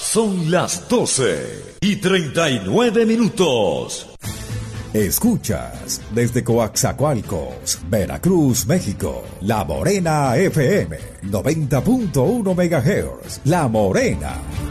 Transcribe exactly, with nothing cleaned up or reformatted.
Son las doce y treinta y nueve minutos. Escuchas desde Coaxacualcos, Veracruz, México, La Morena F M, noventa punto uno megahertz. La Morena.